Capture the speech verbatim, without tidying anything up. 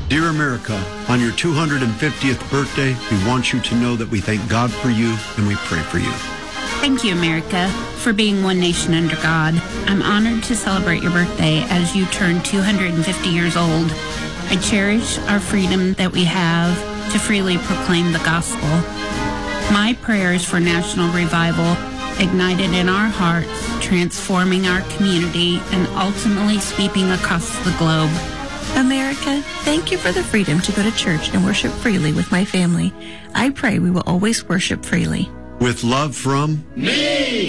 Dear America, on your two hundred fiftieth birthday, we want you to know that we thank God for you and we pray for you. Thank you, America, for being one nation under God. I'm honored to celebrate your birthday as you turn two hundred fifty years old. I cherish our freedom that we have to freely proclaim the gospel. My prayers for national revival ignited in our hearts, transforming our community and ultimately sweeping across the globe. America, thank you for the freedom to go to church and worship freely with my family. I pray we will always worship freely. With love from me.